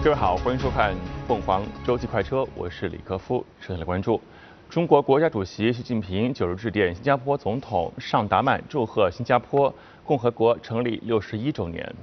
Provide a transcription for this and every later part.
各位好，欢迎收看凤凰周记快车，我是李克夫。首先来关注，中国国家主席习近平9日致电新加坡总统尚达曼，祝贺新加坡共和国成立61周年。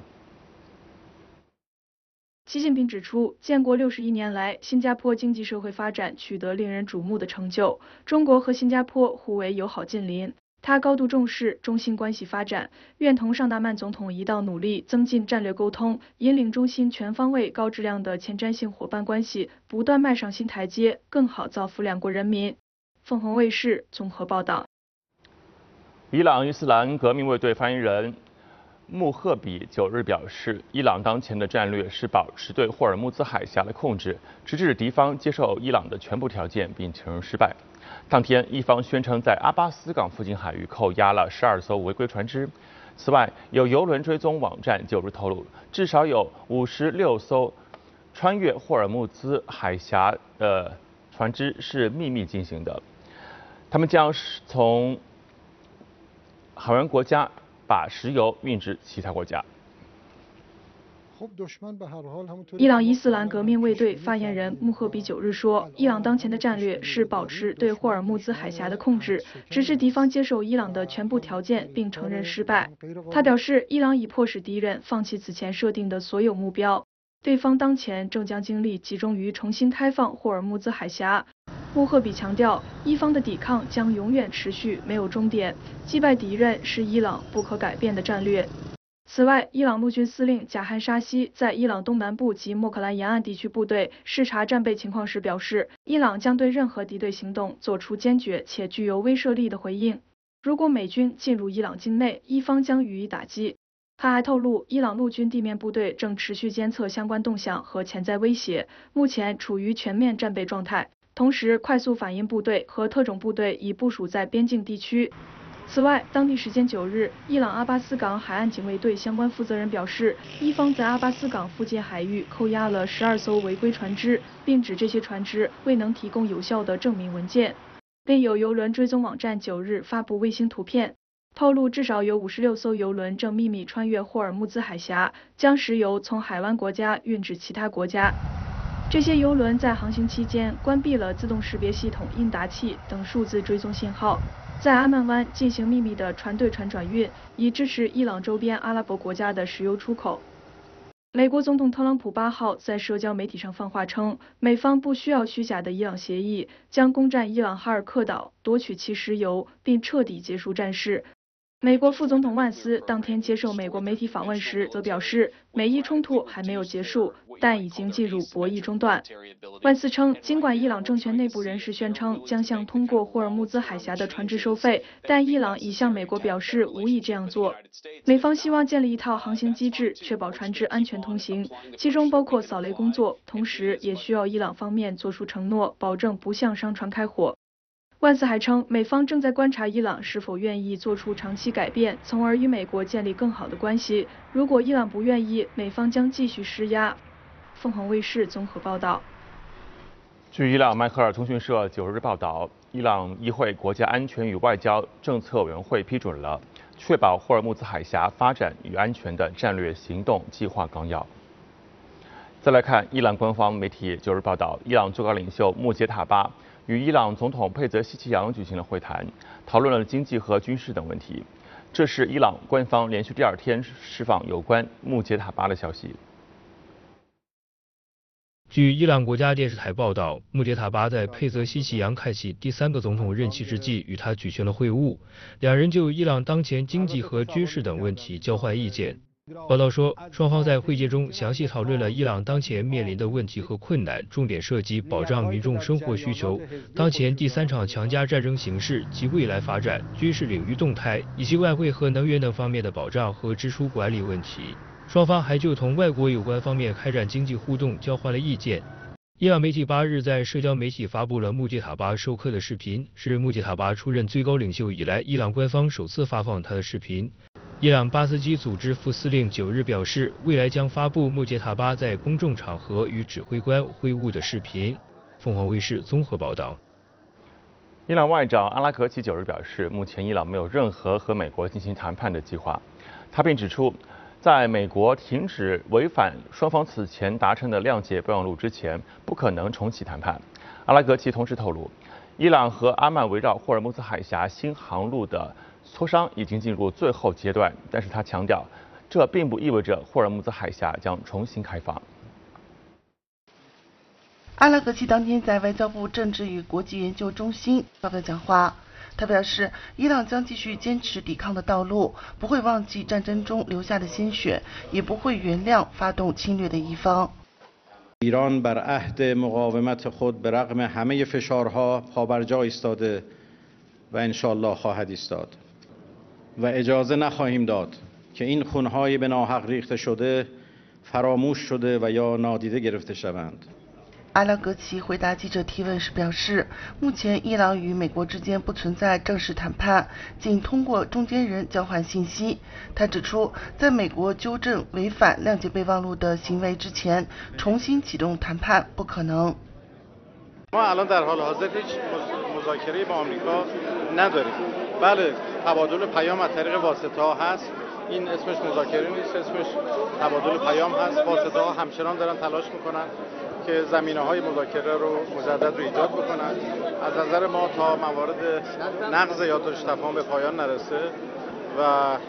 习近平指出，建国61年来，新加坡经济社会发展取得令人瞩目的成就。中国和新加坡互为友好近邻，他高度重视中新关系发展，愿同尚达曼总统一道努力，增进战略沟通，引领中新全方位、高质量的前瞻性伙伴关系不断迈上新台阶，更好造福两国人民。凤凰卫视综合报道。 伊朗伊斯兰革命卫队发言人穆赫比9日表示，伊朗当前的战略是保持对霍尔木兹海峡的控制，直至敌方接受伊朗的全部条件并承认失败。当天，伊方宣称在阿巴斯港附近海域扣押了12艘违规船只。此外，有邮轮追踪网站9日透露，至少有56艘穿越霍尔木兹海峡的船只是秘密进行的，他们将从海湾国家把石油运至其他国家。 伊朗伊斯兰革命卫队发言人穆赫比9日说，伊朗当前的战略是保持对霍尔木兹海峡的控制，直至敌方接受伊朗的全部条件并承认失败。他表示，伊朗已迫使敌人放弃此前设定的所有目标，对方当前正将精力集中于重新开放霍尔木兹海峡。穆赫比强调，伊方的抵抗将永远持续，没有终点，击败敌人是伊朗不可改变的战略。此外，伊朗陆军司令贾汉沙西在伊朗东南部及莫克兰沿岸地区部队视察战备情况时表示，伊朗将对任何敌对行动做出坚决且具有威慑力的回应。如果美军进入伊朗境内，伊方将予以打击。他还透露，伊朗陆军地面部队正持续监测相关动向和潜在威胁，目前处于全面战备状态。同时，快速反应部队和特种部队已部署在边境地区。此外，当地时间9日，伊朗阿巴斯港海岸警卫队相关负责人表示，伊方在阿巴斯港附近海域扣押了12艘违规船只，并指这些船只未能提供有效的证明文件。另有邮轮追踪网站9日发布卫星图片，透露至少有56艘邮轮正秘密穿越霍尔木兹海峡，将石油从海湾国家运至其他国家。这些邮轮在航行期间关闭了自动识别系统应答器等数字追踪信号，在阿曼湾进行秘密的船对船转运，以支持伊朗周边阿拉伯国家的石油出口。美国总统特朗普8号在社交媒体上放话称，美方不需要虚假的伊朗协议，将攻占伊朗哈尔克岛，夺取其石油，并彻底结束战事。美国副总统万斯当天接受美国媒体访问时则表示，美伊冲突还没有结束，但已经进入博弈中段。万斯称，尽管伊朗政权内部人士宣称将向通过霍尔木兹海峡的船只收费，但伊朗已向美国表示无意这样做。美方希望建立一套航行机制，确保船只安全通行，其中包括扫雷工作，同时也需要伊朗方面做出承诺，保证不向商船开火。万斯还称，美方正在观察伊朗是否愿意做出长期改变，从而与美国建立更好的关系。如果伊朗不愿意，美方将继续施压。凤凰卫视综合报道。 据伊朗迈克尔通讯社9日报道，伊朗议会国家安全与外交政策委员会批准了确保霍尔木兹海峡发展与安全的战略行动计划纲要。再来看伊朗官方媒体9日报道，伊朗最高领袖穆杰塔巴与伊朗总统佩泽希奇扬举行了会谈，讨论了经济和军事等问题。这是伊朗官方连续第2天释放有关穆杰塔巴的消息。 据伊朗国家电视台报道，穆杰塔巴在佩泽希奇扬开启第3个总统任期之际与他举行了会晤，两人就伊朗当前经济和军事等问题交换意见。报道说，双方在会见中详细讨论了伊朗当前面临的问题和困难，重点涉及保障民众生活需求、当前第3场强加战争形势及未来发展、军事领域动态，以及外汇和能源等方面的保障和支出管理问题。双方还就同外国有关方面开展经济互动交换了意见。伊朗媒体8日在社交媒体发布了穆杰塔巴授课的视频，是穆杰塔巴出任最高领袖以来伊朗官方首次发放他的视频。伊朗巴斯基组织副司令9日表示，未来将发布穆杰塔巴在公众场合与指挥官会晤的视频。凤凰卫视综合报道。 伊朗外长阿拉格齐9日表示，目前伊朗没有任何和美国进行谈判的计划。他并指出， 在美国停止违反双方此前达成的谅解备忘录之前，不可能重启谈判。阿拉格齐同时透露，伊朗和阿曼围绕霍尔木兹海峡新航路的磋商已经进入最后阶段，但是他强调，这并不意味着霍尔木兹海峡将重新开放。 阿拉格齐当天在外交部政治与国际研究中心发表讲话，他表示，伊朗将继续坚持抵抗的道路，不会忘记战争中流下的鲜血，也不会原谅发动侵略的一方。 ایران بر عهد مقاومت خود به رغم همه فشارها پابرجا ایستاده و انشالله خواهد ایستاد و اجازه نخواهیم داد که این خونهای به ناحق ریخته شده فراموش شده و یا نادیده گرفته شوند。 阿拉格齐回答记者提问时表示，目前伊朗与美国之间不存在正式谈判，仅通过中间人交换信息。他指出，在美国纠正违反谅解备忘录的行为之前，重新启动谈判不可能。 ما الان در حال حاضر هیچ مذاکره با آمریکا نداریم. بله، تبادل پیام از طریق واسطه‌ها هست. این اسمش مذاکره نیست، اسمش تبادل پیام هست. واسطه‌ها همچنان دارن تلاش میکنن که زمینه‌های مذاکره رو مجدد رو ایجاد بکنن. از نظر ما تا موارد نقض یادداشت تفاهم به پایان نرسه و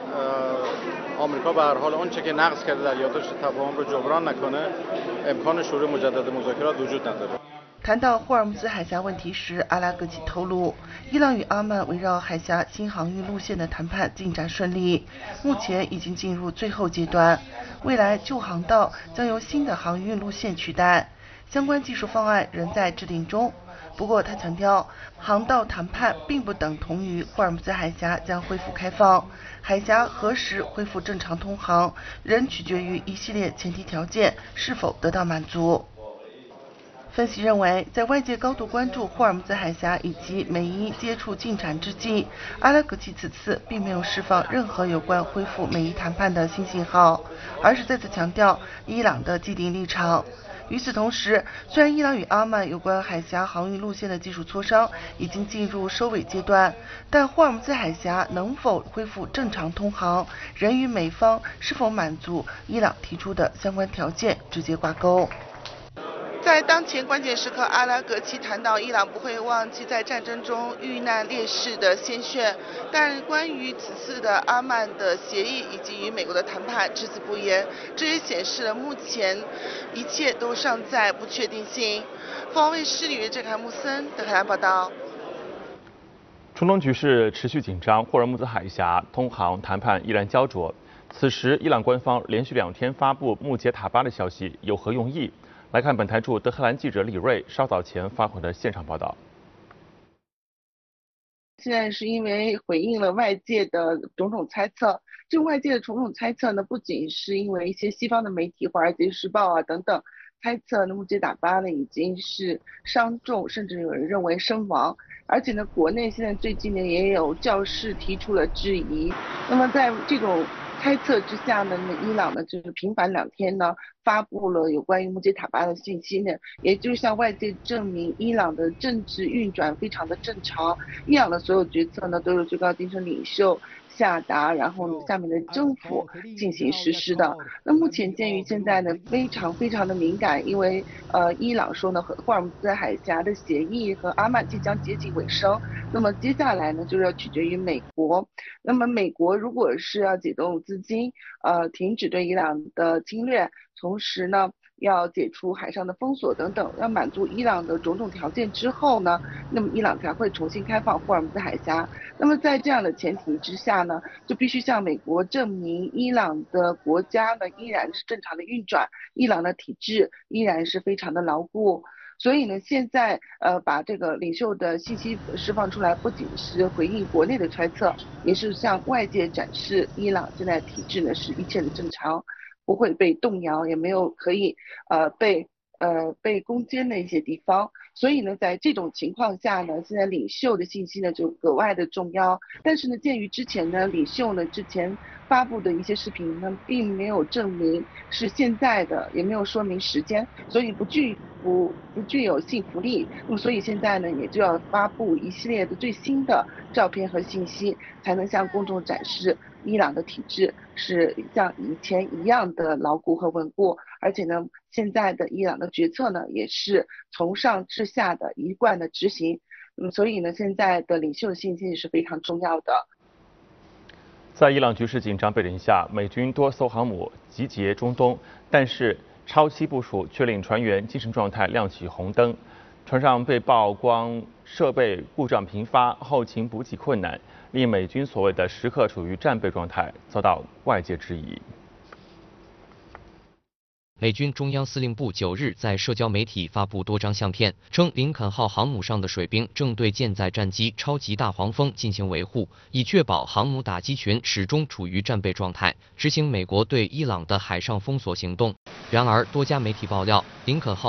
آمریکا به هر حال آنچه که نقض کرده در یادداشت تفاهم رو جبران نکنه، امکان شروع مجدد مذاکرات وجود نداره. 谈到霍尔木兹海峡问题时，阿拉格齐透露，伊朗与阿曼围绕海峡新航运路线的谈判进展顺利，目前已经进入最后阶段，未来旧航道将由新的航运路线取代，相关技术方案仍在制定中。不过他强调，航道谈判并不等同于霍尔木兹海峡将恢复开放，海峡何时恢复正常通航，仍取决于一系列前提条件是否得到满足。分析认为，在外界高度关注霍尔木兹海峡以及美伊接触进展之际，阿拉格齐此次并没有释放任何有关恢复美伊谈判的新信号，而是再次强调伊朗的既定立场。与此同时，虽然伊朗与阿曼有关海峡航运路线的技术磋商已经进入收尾阶段，但霍尔木兹海峡能否恢复正常通航，仍与美方是否满足伊朗提出的相关条件直接挂钩。在当前关键时刻，阿拉格齐谈到伊朗不会忘记在战争中遇难烈士的鲜血，但关于此次的阿曼的协议以及与美国的谈判只字不言，这也显示了目前一切都尚在不确定性。凤凰卫视里约郑凯木森德黑兰报道。 中东局势持续紧张，霍尔木兹海峡通航谈判依然焦灼。此时，伊朗官方连续2天发布穆杰塔巴的消息，有何用意？来看本台驻德黑兰记者李瑞稍早前发回的现场报道。 现在是因为回应了外界的种种猜测，这外界的种种猜测呢，不仅是因为一些西方的媒体《华尔街日报》啊等等猜测呢，穆杰塔巴呢已经是伤重，甚至有人认为身亡。而且呢，国内现在最近呢也有教士提出了质疑。那么在这种猜测之下呢，伊朗呢就是频繁2天呢发布了有关于穆杰塔巴的信息呢，也就是向外界证明伊朗的政治运转非常的正常，伊朗的所有决策呢都是最高精神领袖下达，然后下面的政府进行实施的。那目前鉴于现在呢非常的敏感，因为伊朗说呢和霍尔木兹海峡的协议和阿曼即将接近尾声，那么接下来呢就是要取决于美国。那么美国如果是要解冻资金，停止对伊朗的侵略，同时呢要解除海上的封锁等等，要满足伊朗的种种条件之后呢，那么伊朗才会重新开放霍尔木兹海峡。那么在这样的前提之下呢，就必须向美国证明伊朗的国家呢依然是正常的运转，伊朗的体制依然是非常的牢固。所以呢，现在把这个领袖的信息释放出来，不仅是回应国内的揣测，也是向外界展示伊朗现在体制呢是一切的正常，不会被动摇，也没有可以被攻坚的一些地方。所以呢，在这种情况下呢，现在领袖的信息呢就格外的重要。但是呢，鉴于之前呢领袖呢之前发布的一些视频呢，并没有证明是现在的，也没有说明时间，所以不具有信服力。那么所以现在呢，也就要发布一系列的最新的照片和信息，才能向公众展示伊朗的体制是像以前一样的牢固和稳固，而且呢，现在的伊朗的决策呢也是从上至下的一贯的执行。所以呢，现在的领袖的信心是非常重要的。 在伊朗局势紧张背景下，美军多艘航母集结中东，但是超期部署却令船员精神状态亮起红灯。船上被曝光设备故障频发，后勤补给困难，令美军所谓的时刻处于战备状态遭到外界质疑。 美军中央司令部9日在社交媒体发布多张相片，称林肯号航母上的水兵正对舰载战机超级大黄蜂进行维护，以确保航母打击群始终处于战备状态，执行美国对伊朗的海上封锁行动。然而，多家媒体爆料，林肯号